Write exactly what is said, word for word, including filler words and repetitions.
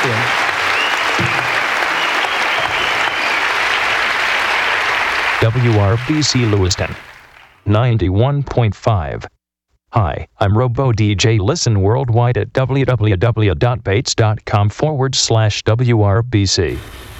Jim. W R B C Lewiston, ninety-one point five. Hi, I'm Robo D J. Listen worldwide at www.bates.com forward slash WRBC.